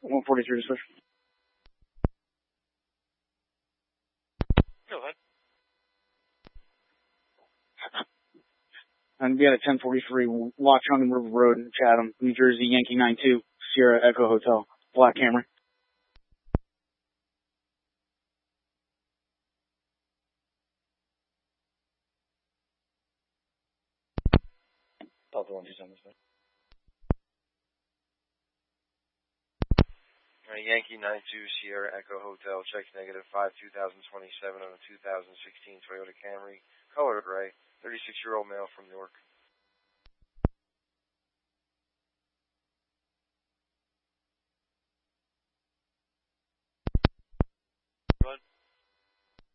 143 to switch. Go ahead. I'm going to be at a 1043 Watchung River Road in Chatham, New Jersey, Yankee 92, Sierra Echo Hotel, Black Camry. Delta 127. Yankee 92, Sierra Echo Hotel, check negative 5/2027 on a 2016 Toyota Camry, color gray, 36-year-old male from Newark.